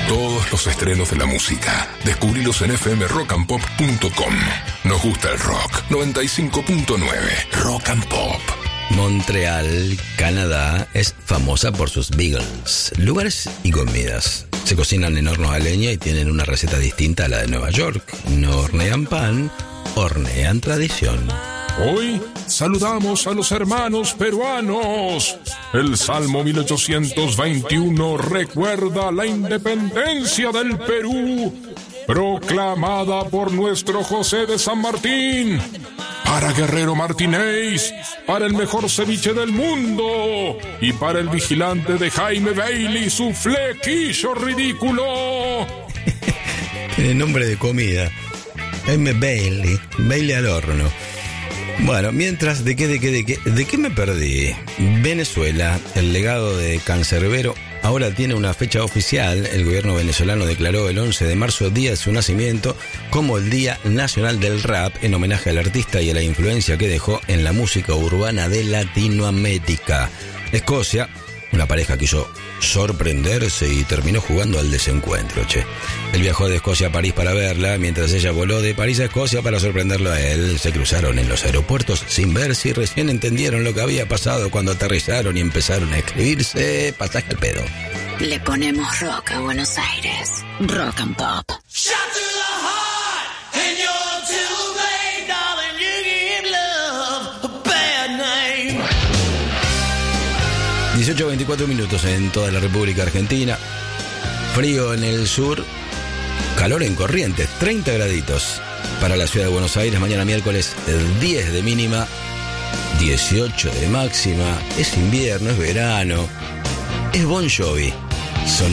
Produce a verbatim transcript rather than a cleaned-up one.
Todos los estrenos de la música, descubrilos en f m rock and pop punto com. Nos gusta el rock. noventa y cinco punto nueve Rock and Pop. Montreal, Canadá, es famosa por sus bagels, lugares y comidas. Se cocinan en hornos a leña y tienen una receta distinta a la de Nueva York. No hornean pan, hornean tradición. Hoy saludamos a los hermanos peruanos. El Salmo mil ochocientos veintiuno recuerda la independencia del Perú, proclamada por nuestro José de San Martín. Para Guerrero Martínez, para el mejor ceviche del mundo y para el vigilante de Jaime Bailey, su flequillo ridículo. Tiene nombre de comida. Jaime Bailey, Bailey al horno. Bueno, mientras, ¿de qué, de qué, de qué, de qué me perdí? Venezuela, el legado de Cancerbero, ahora tiene una fecha oficial. El gobierno venezolano declaró el once de marzo, día de su nacimiento, como el Día Nacional del Rap, en homenaje al artista y a la influencia que dejó en la música urbana de Latinoamérica. Escocia, una pareja quiso sorprenderse y terminó jugando al desencuentro, che. Él viajó de Escocia a París para verla, mientras ella voló de París a Escocia para sorprenderlo a él. Se cruzaron en los aeropuertos sin verse y recién entendieron lo que había pasado cuando aterrizaron y empezaron a escribirse pasaje al pedo. Le ponemos rock a Buenos Aires. Rock and Pop. dieciocho a veinticuatro minutos en toda la República Argentina. Frío en el sur, calor en Corrientes, treinta graditos. Para la ciudad de Buenos Aires, mañana miércoles diez de mínima, dieciocho de máxima. Es invierno, es verano, es Bon Jovi. Son